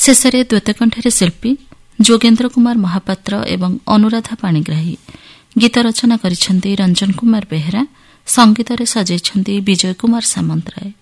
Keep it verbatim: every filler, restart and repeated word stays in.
ଶେଷରେ ଦ୍ୱୈତକଣ୍ଠରେ ଶିଳ୍ପୀ ଯୋଗେନ୍ଦ୍ର କୁମାର ମହାପାତ୍ର ଏବଂ ଅନୁରାଧା ପାଣିଗ୍ରାହୀ। ଗୀତ ରଚନା କରିଛନ୍ତି ରଞ୍ଜନ କୁମାର ବେହେରା, ସଙ୍ଗୀତରେ ସଜାଇଛନ୍ତି ବିଜୟ କୁମାର ସାମନ୍ତରାୟ।